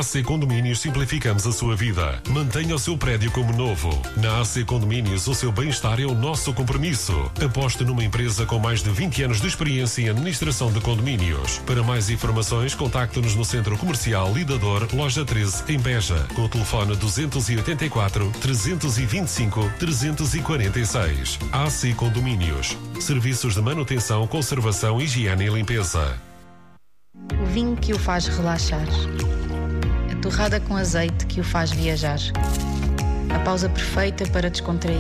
AC Condomínios simplificamos a sua vida. Mantenha o seu prédio como novo. Na AC Condomínios, o seu bem-estar é o nosso compromisso. Aposte numa empresa com mais de 20 anos de experiência em administração de condomínios. Para mais informações, contacte-nos no Centro Comercial Lidador, Loja 13, em Beja, com o telefone 284 325 346. AC Condomínios. Serviços de manutenção, conservação, higiene e limpeza. O vinho que o faz relaxar. A torrada com azeite que o faz viajar. A pausa perfeita para descontrair.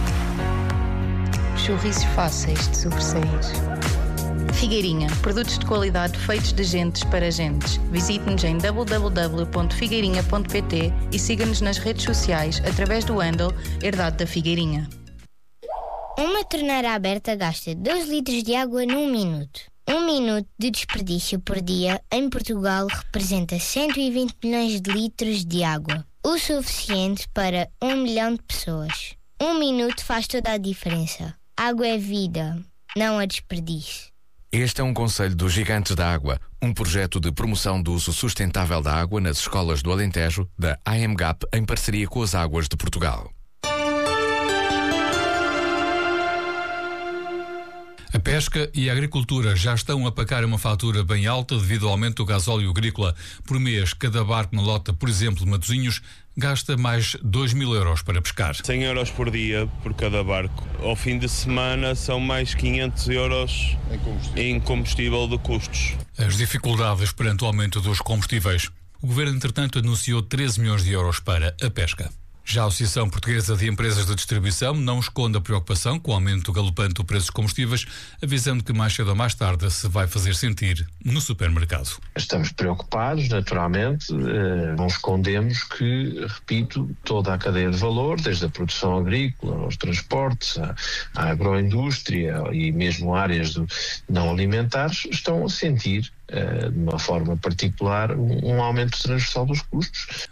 Os sorrisos fáceis de sobressair. Figueirinha, produtos de qualidade feitos de gentes para gentes. Visite-nos em www.figueirinha.pt e siga-nos nas redes sociais através do handle Herdade da Figueirinha. Uma torneira aberta gasta 2 litros de água num minuto. 1 minuto de desperdício por dia em Portugal representa 120 milhões de litros de água. O suficiente para 1 milhão de pessoas. 1 minuto faz toda a diferença. Água é vida, não a desperdício. Este é um conselho dos Gigantes da Água, um projeto de promoção do uso sustentável da água nas escolas do Alentejo, da AMGAP, em parceria com as Águas de Portugal. A pesca e a agricultura já estão a pagar uma fatura bem alta devido ao aumento do gasóleo agrícola. Por mês, cada barco na lota, por exemplo, de Matosinhos, gasta mais 2.000 euros para pescar. 100 euros por dia por cada barco. Ao fim de semana são mais 500 euros em combustível de custos. As dificuldades perante o aumento dos combustíveis. O Governo, entretanto, anunciou 13 milhões de euros para a pesca. Já a Associação Portuguesa de Empresas de Distribuição não esconde a preocupação com o aumento galopante do preço dos combustíveis, avisando que mais cedo ou mais tarde se vai fazer sentir no supermercado. Estamos preocupados, naturalmente, não escondemos que, repito, toda a cadeia de valor, desde a produção agrícola, aos transportes, à agroindústria e mesmo áreas não alimentares, estão a sentir de uma forma particular, um aumento transversal dos custos.